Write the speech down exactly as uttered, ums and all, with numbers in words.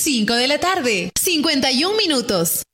cinco de la tarde, cincuenta y un minutos.